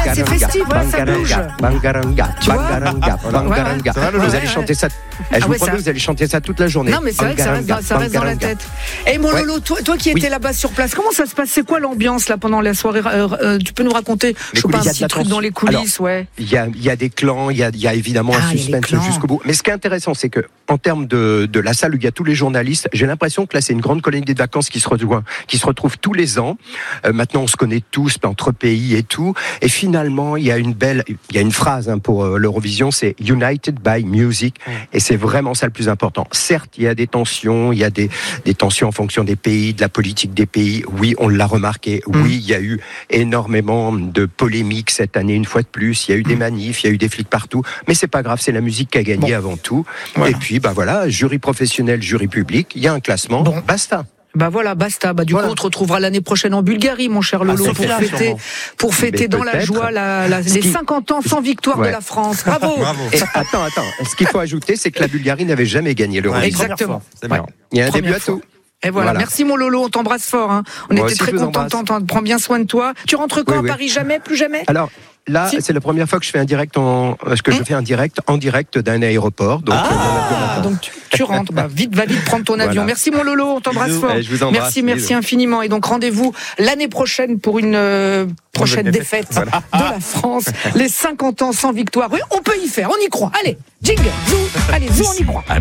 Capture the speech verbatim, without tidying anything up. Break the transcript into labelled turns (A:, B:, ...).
A: c'est festif, ouais, ça bouge.
B: Bangaranga,
A: Tu vois
B: bangaranga, bangaranga.
A: Ouais, ouais.
B: Vous
A: Ouais,
B: allez
A: ouais.
B: chanter ça. Eh, je
A: Ah
B: vous
A: ouais,
B: promets,
A: ça-
B: vous allez chanter ça toute la journée.
A: Non, mais c'est vrai que ça reste, dans, ça reste dans la
B: Bangaranga.
A: tête. Et mon
B: Ouais.
A: Lolo, toi, toi qui étais
B: Oui.
A: là-bas sur place, comment ça se passe? C'est quoi l'ambiance là pendant la soirée? euh, euh, Tu peux nous raconter, je sais
B: coulisses,
A: pas, un
B: il y a de
A: petit
B: la
A: truc
B: tension.
A: dans les coulisses, ouais.
B: Il y a, il y a des clans, il y a, il y a évidemment
A: Ah,
B: un
A: il y a les
B: suspense
A: clans.
B: jusqu'au bout. Mais ce qui est intéressant, c'est que en termes de, de la salle où il y a tous les journalistes, j'ai l'impression que là, c'est une grande colonie de vacances qui se rejoint, qui se retrouve tous les ans. Euh, maintenant, on se connaît tous entre pays et tout. Et finalement, il y a une belle, il y a une phrase hein, pour euh, l'Eurovision, c'est United by Music. Et c'est vraiment ça le plus important. Certes, il y a des tensions, il y a des, des tensions en fonction des pays, de la politique des pays. Oui, on l'a remarqué. Oui, il y a eu énormément de polémiques cette année, une fois de plus. Il y a eu des manifs, il y a eu des flics partout. Mais c'est pas grave, c'est la musique qui a gagné
A: Bon.
B: avant tout.
A: Voilà.
B: Et puis, bah voilà, jury professionnel, jury public, il y a un classement,
A: Bon.
B: basta.
A: Bah voilà, basta. Bah du
B: Voilà.
A: coup, on te retrouvera l'année prochaine en Bulgarie, mon cher Lolo,
C: Ah,
A: pour
C: Sofia,
A: fêter,
C: sûrement.
A: pour fêter
B: Mais
A: dans la
B: peut-être.
A: joie la, la-
B: Ce
A: les
B: qui-
A: cinquante ans sans victoire
B: Ouais.
A: de la France. Bravo.
C: Bravo.
B: Et attends, attends. Ce qu'il faut ajouter, c'est que la Bulgarie n'avait jamais gagné l'Eurovision.
C: Ouais,
A: Exactement.
C: C'est bien.
B: Il y a un
A: Première
B: début à
A: fois.
B: tout.
A: Et voilà.
B: Voilà.
A: Merci mon Lolo, on t'embrasse fort. Hein. On
B: Moi
A: était
B: aussi,
A: très
B: je vous
A: contents de
B: embrasse.
A: t'entendre. Prends bien soin de toi. Tu rentres quand
B: Oui,
A: à
B: oui.
A: Paris? Jamais, plus jamais.
B: Alors là,
A: Si.
B: c'est la première fois que je fais un direct en, parce que je fais un direct en direct d'un aéroport. Donc, euh, il y en a bien
A: Ah,
B: longtemps.
A: donc tu, tu rentres. Bah, vite, va vite prendre ton avion.
B: Voilà.
A: Merci mon Lolo, on t'embrasse
C: Bisous.
A: fort.
B: Eh, je vous embrasse.
A: Merci, merci
B: Bisous.
A: infiniment. Et donc rendez-vous l'année prochaine pour une euh, prochaine
C: Nouvelle
A: défaite
C: défaite.
A: de la France. Les cinquante ans sans victoire. Oui, on peut y faire, on y croit. Allez, jingle, zou, allez, zou, on y croit.